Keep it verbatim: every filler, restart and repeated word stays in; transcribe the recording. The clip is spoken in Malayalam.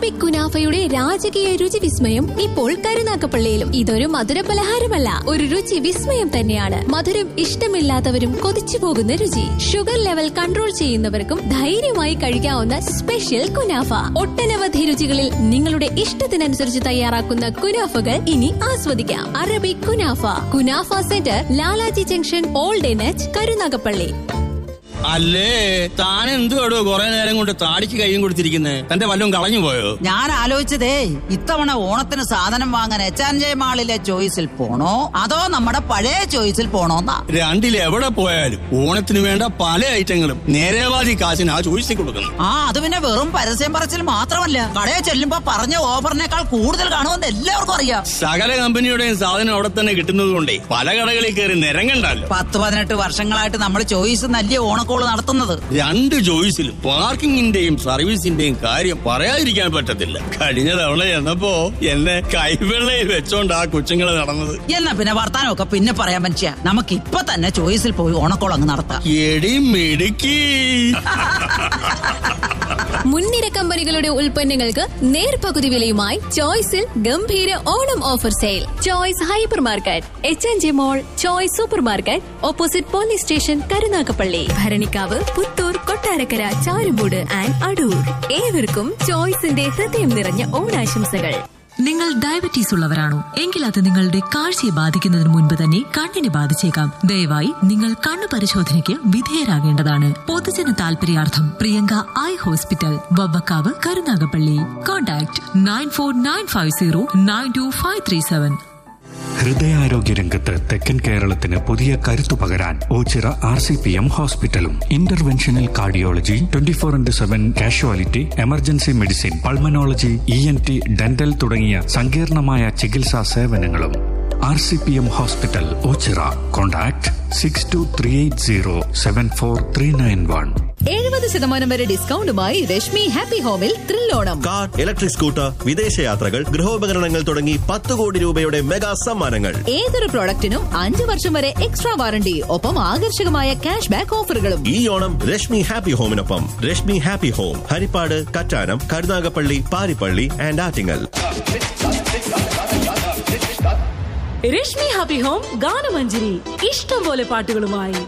അറബിക് കുനാഫയുടെ രാജകീയ രുചി വിസ്മയം ഇപ്പോൾ കരുനാഗപ്പള്ളിയിലും. ഇതൊരു മധുര പലഹാരമല്ല, ഒരു രുചി വിസ്മയം തന്നെയാണ്. മധുരം ഇഷ്ടമില്ലാത്തവരും കൊതിച്ചു പോകുന്ന രുചി. ഷുഗർ ലെവൽ കൺട്രോൾ ചെയ്യുന്നവർക്കും ധൈര്യമായി കഴിക്കാവുന്ന സ്പെഷ്യൽ കുനാഫ. ഒട്ടനവധി രുചികളിൽ നിങ്ങളുടെ ഇഷ്ടത്തിനനുസരിച്ച് തയ്യാറാക്കുന്ന കുനാഫകൾ ഇനി ആസ്വദിക്കാം. Arabic kunafa, kunafa centre, Lalaji junction, old എനച്ച്, Karunagappally. അല്ലേ താൻ എന്തുവാടോ കുറെ നേരം കൊണ്ട് താടിക്ക് കൈയും കൊടുത്തിരിക്കുന്നേ? തന്റെ വല്ലതും കളഞ്ഞു പോയോ? ഞാൻ ആലോചിച്ചതേ, ഇത്തവണ ഓണത്തിന് സാധനം വാങ്ങാൻ എച്ച് ആൻഡ് ജെ മാളിലെ ചോയ്സിൽ പോണോ അതോ നമ്മുടെ പഴയ ചോയ്സിൽ പോണോന്നാ. രണ്ടിൽ എവിടെ പോയാലും ഓണത്തിന് വേണ്ട പല ഐറ്റങ്ങളും നേരേവാദി കാശിന് ആ ചോയ്സിൽ കൊടുക്കുന്നു. ആ അത് പിന്നെ വെറും പരസ്യം പറച്ചിൽ മാത്രമല്ല, കടയിൽ ചെല്ലുമ്പോ പറഞ്ഞ ഓഫറിനേക്കാൾ കൂടുതൽ കാണുമെന്ന് എല്ലാവർക്കും അറിയാം. സകല കമ്പനിയുടെയും സാധനം അവിടെ തന്നെ കിട്ടുന്നത് കൊണ്ടേ പല കടകളിൽ കയറി നിരങ്ങണ്ടല്ലോ. പത്ത് പതിനെട്ട് വർഷങ്ങളായിട്ട് നമ്മൾ ചോയ്സ് നല്ല ഓണക്കോള് നടത്തുന്നത്. രണ്ട് ചോയ്സിലും പാർക്കിങ്ങിന്റെയും സർവീസിന്റെയും കാര്യം പറയാതിരിക്കാൻ പറ്റത്തില്ല. കഴിഞ്ഞ തവണ ചെന്നപ്പോ എന്നെ കൈവെള്ളയിൽ വെച്ചോണ്ട് ആ കൊച്ചുങ്ങള് നടന്നത്. എന്നാ പിന്നെ വർത്താനമൊക്കെ പിന്നെ പറയാൻ മനുഷ്യ, നമുക്ക് ഇപ്പൊ തന്നെ ചോയ്സിൽ പോയി ഓണക്കോൾ അങ്ങ് നടത്താം. എടി മിടുക്കി. മുൻനിര കമ്പനികളുടെ ഉൽപ്പന്നങ്ങൾക്ക് നേർപകുതി വിലയുമായി ചോയ്സിൽ ഗംഭീര Onam offer sale. Choice hyper market, H N G mall, choice super market, opposite police station, Karunagappally, Bharanikkavu, Puthur, Kottarakkara, Charummood and Adoor. ഏവർക്കും ചോയ്സിന്റെ ഹൃദയം നിറഞ്ഞ ഓണാശംസകൾ. നിങ്ങൾ ഡയബറ്റീസ് ഉള്ളവരാണോ? എങ്കിൽ അത് നിങ്ങളുടെ കാഴ്ചയെ ബാധിക്കുന്നതിന് മുൻപ് തന്നെ കണ്ണിനെ ബാധിച്ചേക്കാം. ദയവായി നിങ്ങൾ കണ്ണു പരിശോധനയ്ക്ക് വിധേയരാകേണ്ടതാണ്. പൊതുജന താൽപര്യാർത്ഥം Priyanka eye hospital, Vavvakkavu, Karunagappally. Contact nine four nine five zero nine to five three seven. ഹൃദയാരോഗ്യ രംഗത്ത് തെക്കൻ കേരളത്തിന് പുതിയ കരുത്തു പകരാൻ Ochira R C P M ഹോസ്പിറ്റലും interventional cardiology, twenty four into seven casualty, emergency medicine, pulmonology, E N T, dental തുടങ്ങിയ സങ്കീർണമായ ചികിത്സാ സേവനങ്ങളും. R C P M hospital Ochira. Contact six to three eight zero seven four three nine one. എഴുപത് ശതമാനം വരെ ഡിസ്കൗണ്ടുമായി രശ്മി ഹാപ്പി ഹോമിൽ ത്രില്ലോണം. കാർ, ഇലക്ട്രിക് സ്കൂട്ടർ, വിദേശയാത്രകൾ, ഗൃഹോപകരണങ്ങൾ തുടങ്ങി പത്ത് കോടി രൂപയുടെ മെഗാ സമ്മാനങ്ങൾ. ഏതൊരു പ്രോഡക്റ്റിനും അഞ്ചു വർഷം വരെ എക്സ്ട്രാ വാറണ്ടി, ഒപ്പം ആകർഷകമായ ക്യാഷ് ബാക്ക് ഓഫറുകളും. ഈ Onam Rashmi happy ഹോമിനൊപ്പം. Rashmi happy home, Harippad, Kattanam, Karunagappally, Parippally and Attingal. Rashmi happy home ഗാനമഞ്ജരി, ഇഷ്ടം പോലെ പാട്ടുകളുമായി.